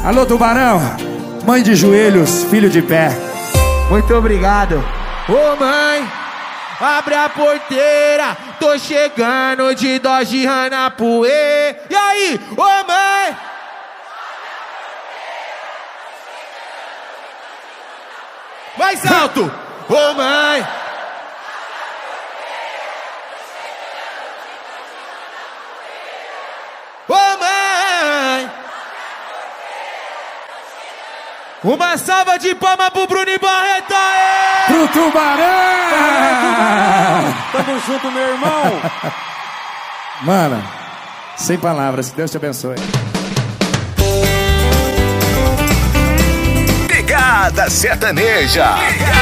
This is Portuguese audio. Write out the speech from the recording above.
Alô, Tubarão, mãe de joelhos, filho de pé. Muito obrigado. Ô mãe, abre a porteira, tô chegando de Dodge Ranapuê. E aí, ô mãe? Mais alto! Ô mãe! Ô mãe! Uma salva de palmas pro Bruno e Barreto! Pro Tubarão! Tamo junto, meu irmão! Mano, sem palavras, Deus te abençoe. Pegada sertaneja.